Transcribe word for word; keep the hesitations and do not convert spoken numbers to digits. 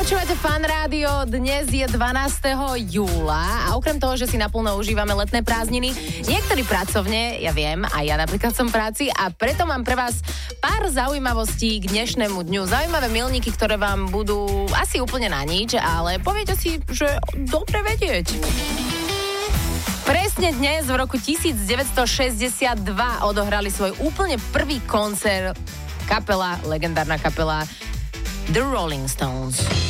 Počúvate Fan Rádio, dnes je dvanásteho júla a okrem toho, že si naplno užívame letné prázdniny, niektorí pracovne, ja viem, a ja napríklad som v práci a preto mám pre vás pár zaujímavostí k dnešnému dňu. Zaujímavé milníky, ktoré vám budú asi úplne na nič, ale poviete si, že dobre vedieť. Presne dnes v roku devätnásťstošesťdesiatdva odohrali svoj úplne prvý koncert kapela, legendárna kapela The Rolling Stones.